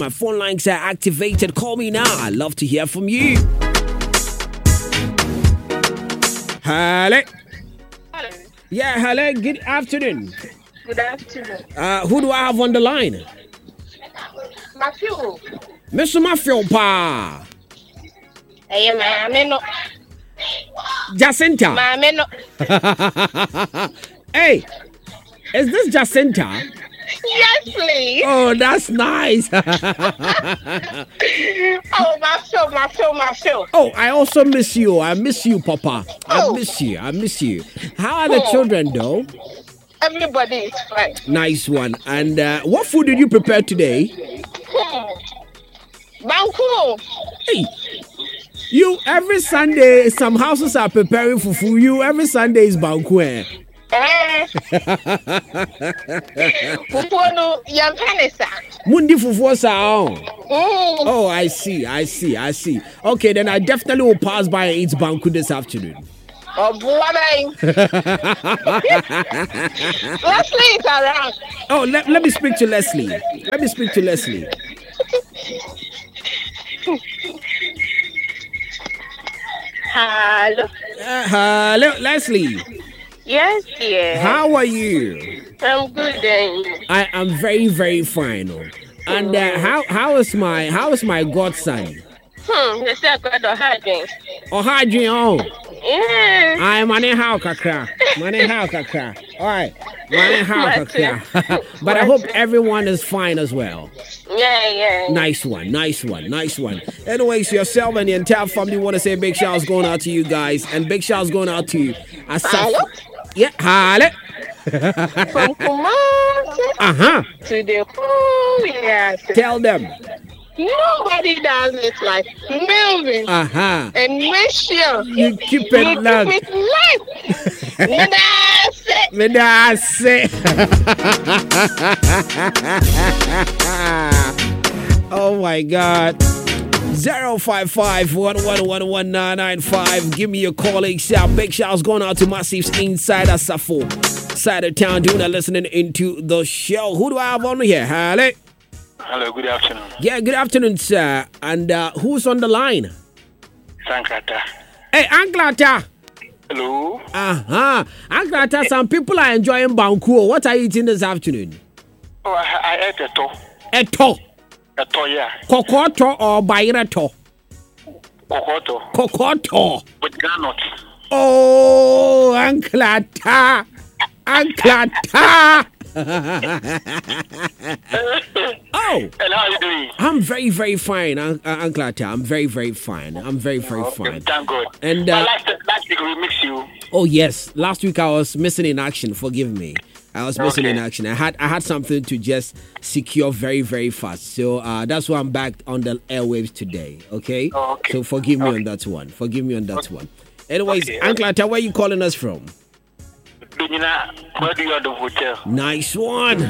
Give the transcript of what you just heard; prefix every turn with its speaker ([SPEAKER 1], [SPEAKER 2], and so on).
[SPEAKER 1] My phone lines are activated. Call me now. I'd love to hear from you. Hello.
[SPEAKER 2] Hello.
[SPEAKER 1] Yeah, hello. Good afternoon.
[SPEAKER 2] Good afternoon.
[SPEAKER 1] Who do I have on the line?
[SPEAKER 2] Matthew.
[SPEAKER 1] Mr. Mafio Pa.
[SPEAKER 2] Hey, ma'am, no.
[SPEAKER 1] Jacinta.
[SPEAKER 2] Ma'am, no.
[SPEAKER 1] Hey, is this Jacinta?
[SPEAKER 2] Yes, please.
[SPEAKER 1] Oh, that's nice.
[SPEAKER 2] Oh, Matthew.
[SPEAKER 1] Oh, I also miss you. I miss you, Papa.
[SPEAKER 2] Oh.
[SPEAKER 1] I miss you. How are the children, though?
[SPEAKER 2] Everybody is fine.
[SPEAKER 1] Nice one. And what food did you prepare today?
[SPEAKER 2] Banku.
[SPEAKER 1] Hey, you, every Sunday, some houses are preparing fufu. You, every Sunday is banku.
[SPEAKER 2] Fufu no yampanesa.
[SPEAKER 1] Mundi fufu sao. Oh, I see. Okay, then I definitely will pass by and eat banku this afternoon.
[SPEAKER 2] Oh, boy. Leslie is around.
[SPEAKER 1] Oh, let me speak to Leslie.
[SPEAKER 2] Hello.
[SPEAKER 1] Hello, Leslie.
[SPEAKER 2] Yes, dear.
[SPEAKER 1] How are you?
[SPEAKER 2] I'm good, then.
[SPEAKER 1] I am very, very fine. And how is my godson?
[SPEAKER 2] They say I got a hiding.
[SPEAKER 1] Oh, hi, John.
[SPEAKER 2] Yeah.
[SPEAKER 1] I'm money how kakra. All right, money how kakra. But I hope everyone is fine as well.
[SPEAKER 2] Yeah.
[SPEAKER 1] Nice one. Anyways, yourself and the entire family want to say big shouts going out to you guys, and big shouts going out to Asaf. Yeah, hello.
[SPEAKER 2] From Kumasi to the whole yes.
[SPEAKER 1] Tell them.
[SPEAKER 2] Nobody does it like Melvin. And make sure
[SPEAKER 1] you keep it live. Medase. Oh my God. 055-111-1995. Give me a call. Big shouts going out to Massives inside Asafo side of town doing and listening into the show. Who do I have on here?
[SPEAKER 3] Hello, good afternoon.
[SPEAKER 1] Yeah, good afternoon, sir. And who's on the line?
[SPEAKER 3] Sankrata.
[SPEAKER 1] Hey, Anklata.
[SPEAKER 3] Hello.
[SPEAKER 1] Anklata, some people are enjoying banku. What are you eating this afternoon?
[SPEAKER 3] Oh, I ate a toe.
[SPEAKER 1] Eto.
[SPEAKER 3] Yeah.
[SPEAKER 1] Kokoto or bayreto? Kokoto.
[SPEAKER 3] With granite.
[SPEAKER 1] Oh, Anklata. Oh.
[SPEAKER 3] And how are you doing?
[SPEAKER 1] I'm very, very fine, Anklata. I'm very, very fine. Fine.
[SPEAKER 3] Thank God.
[SPEAKER 1] And
[SPEAKER 3] last week we missed you.
[SPEAKER 1] Oh yes, last week I was missing in action. Forgive me. I was missing in action. I had something to just secure very, very fast. So that's why I'm back on the airwaves today. Okay. So forgive me on that one. Anyways, Anklata, where are you calling us from?
[SPEAKER 3] Where do you have the hotel?
[SPEAKER 1] Nice one.